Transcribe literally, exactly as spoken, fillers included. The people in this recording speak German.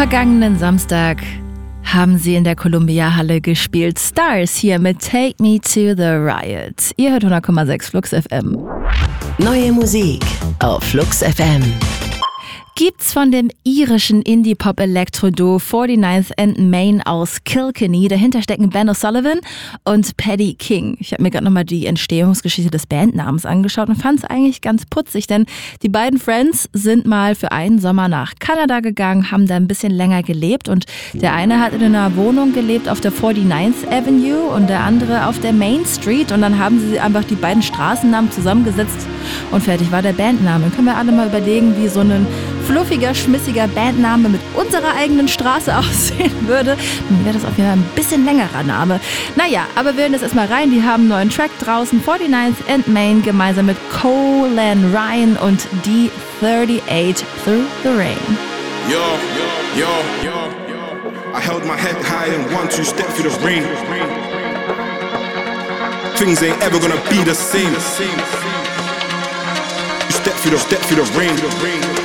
Vergangenen Samstag haben sie in der Columbia-Halle gespielt. Stars hier mit Take Me to the Riot. Ihr hört hundert Komma sechs Flux F M. Neue Musik auf Flux F M. Gibt's von dem irischen Indie-Pop-Elektro-Duo forty-ninth and Main aus Kilkenny. Dahinter stecken Ben O'Sullivan und Paddy King. Ich habe mir gerade nochmal die Entstehungsgeschichte des Bandnamens angeschaut und fand es eigentlich ganz putzig, denn die beiden Friends sind mal für einen Sommer nach Kanada gegangen, haben da ein bisschen länger gelebt und der eine hat in einer Wohnung gelebt auf der forty-ninth Avenue und der andere auf der Main Street und dann haben sie einfach die beiden Straßennamen zusammengesetzt und fertig war der Bandname. Dann können wir alle mal überlegen, wie so ein fluffiger, schmissiger Bandname mit unserer eigenen Straße aussehen würde. Dann wäre das auf jeden Fall ein bisschen längerer Name. Naja, aber wir hören das erstmal rein. Die haben einen neuen Track draußen. forty-ninth and Main gemeinsam mit Colin Ryan und D thirty-eight Through the Rain. Yo, yo, yo, yo. I held my head high and one, two step through the rain. Things ain't ever gonna be the same. You step through the, step through the rain.